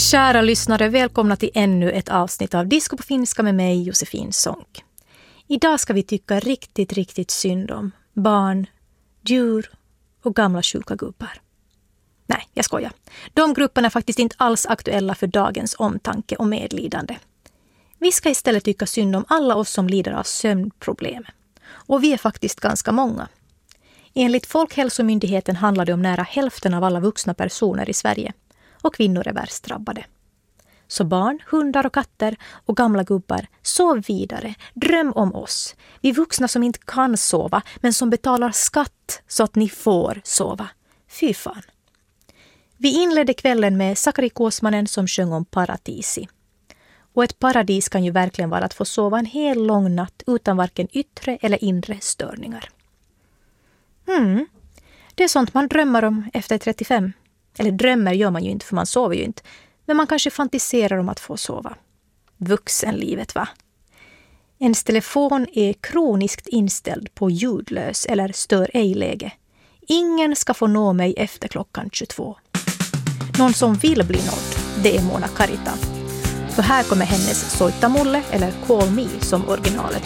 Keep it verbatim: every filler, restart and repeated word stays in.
Kära lyssnare, välkomna till ännu ett avsnitt av Disco på finska med mig, Josefin Sonck. Idag ska vi tycka riktigt, riktigt synd om barn, djur och gamla sjuka gubbar. Nej, jag skojar. De grupperna är faktiskt inte alls aktuella för dagens omtanke och medlidande. Vi ska istället tycka synd om alla oss som lider av sömnproblem. Och vi är faktiskt ganska många. Enligt Folkhälsomyndigheten handlar det om nära hälften av alla vuxna personer i Sverige. Och kvinnor är värst drabbade. Så barn, hundar och katter och gamla gubbar, sov vidare, dröm om oss. Vi vuxna som inte kan sova men som betalar skatt så att ni får sova. Fy fan. Vi inledde kvällen med Sakari Kuosmanen som sjöng om paradisi. Och ett paradis kan ju verkligen vara att få sova en hel lång natt utan varken yttre eller inre störningar. Mm, det är sånt man drömmer om efter trettiofem. Eller drömmer gör man ju inte för man sover ju inte. Men man kanske fantiserar om att få sova. Vuxenlivet, va? Ens telefon är kroniskt inställd på ljudlös eller stör ej-läge. Ingen ska få nå mig efter klockan tjugotvå. Någon som vill bli nådd, det är Mona Karita. För här kommer hennes Soittamulle eller Call Me som originalet